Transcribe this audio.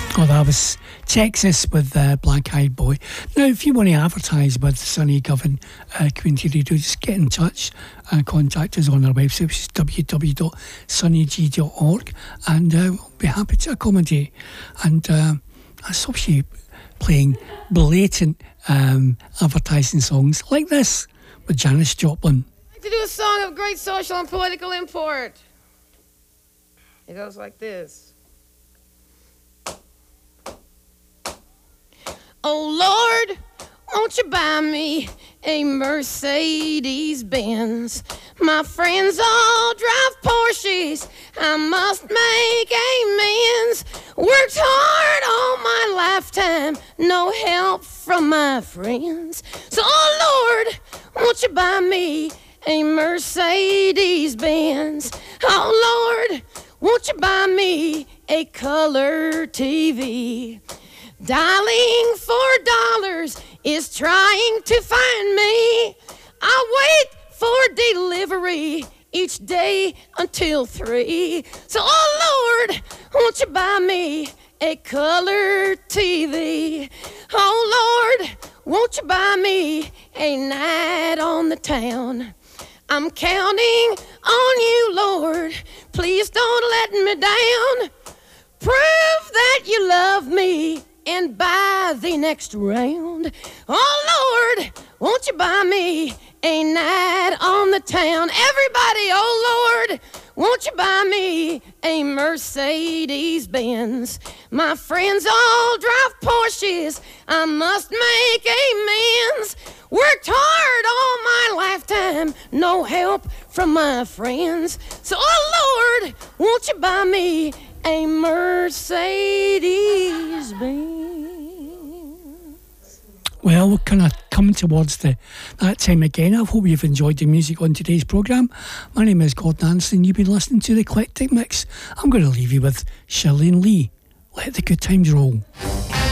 Oh, that was Texas with Black Eyed Boy. Now, if you want to advertise with Sonny Govan Community Radio, just get in touch and contact us on our website, which is www.sonnyg.org, and we'll be happy to accommodate. And I saw you playing blatant advertising songs like this with Janis Joplin. I'd like to do a song of great social and political import. It goes like this. Oh Lord, won't you buy me a Mercedes-Benz? My friends all drive Porsches, I must make amends. Worked hard all my lifetime, no help from my friends. So oh Lord, won't you buy me a Mercedes-Benz? Oh Lord, won't you buy me a color TV? Dialing $4 is trying to find me. I wait for delivery each day until 3. So, oh Lord, won't you buy me a color TV? Oh Lord, won't you buy me a night on the town? I'm counting on you, Lord. Please don't let me down. Prove that you love me and buy the next round. Oh Lord, won't you buy me a night on the town? Everybody, oh Lord, won't you buy me a Mercedes-Benz? My friends all drive Porsches, I must make amends. Worked hard all my lifetime, no help from my friends. So oh Lord, won't you buy me a Mercedes-Benz? Well, we're kind of coming towards that time again. I hope you've enjoyed the music on today's programme. My name is Gordon Anderson. You've been listening to the Eclectic Mix. I'm going to leave you with Shirley and Lee. Let the good times roll.